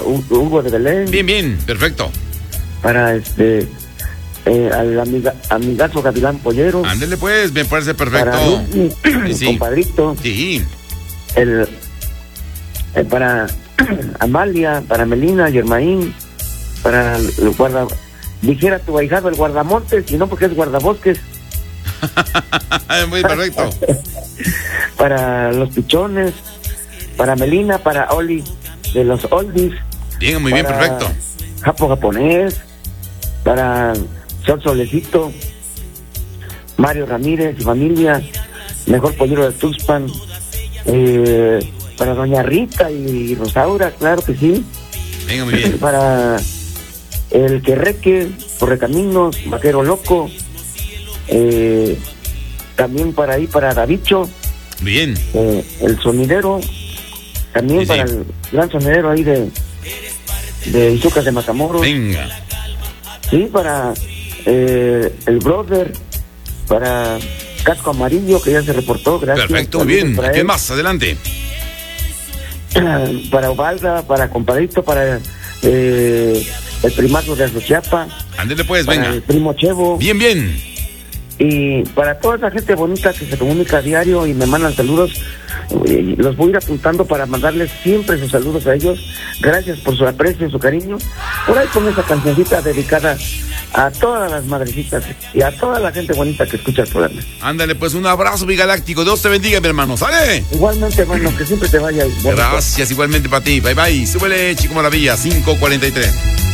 Hugo de Belén. Bien, bien, perfecto. Para al amigazo Gavilán Pollero. Ándele pues, me parece perfecto. Para Lucy, Sí. compadrito. Sí. Para Amalia, para Melina, Germaín, para el dijera tu ahijado el guardamontes, y no porque es guardabosques. Muy perfecto. Para los pichones, para Melina, para Oli de los Oldies. Bien, muy bien, perfecto. Japo japonés, para Sol Solecito, Mario Ramírez y familia, mejor pollero de Tuxpan, para Doña Rita y Rosaura, claro que sí. Venga, muy bien. Para el Querreque, Correcaminos, Vaquero Loco, también para Davicho. Bien. El sonidero, también Sí, para sí. el gran sonidero ahí de Izucas de Matamoros. Venga. Sí, para el brother, para Casco Amarillo, que ya se reportó, gracias. Perfecto, muy bien. ¿Qué más? Adelante. Para Ovalda, para Compadrito, para el primazo de Azochiapa. Ándele pues, para venga. el primo Chevo. Bien, bien. Y para toda esa gente bonita que se comunica a diario y me mandan saludos, los voy a ir apuntando para mandarles siempre sus saludos a ellos. Gracias por su aprecio y su cariño. Por ahí con esa cancioncita dedicada a todas las madrecitas y a toda la gente bonita que escucha el programa. Ándale pues, un abrazo bigaláctico. Dios te bendiga, mi hermano. ¿Sale? Igualmente, hermano, que siempre te vaya bonito. Gracias, igualmente para ti. Bye, bye. Súbele, Chico Maravilla, 5:43.